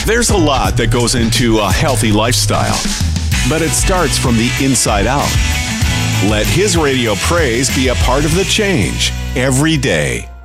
There's a lot that goes into a healthy lifestyle, but it starts from the inside out. Let his radio praise be a part of the change every day.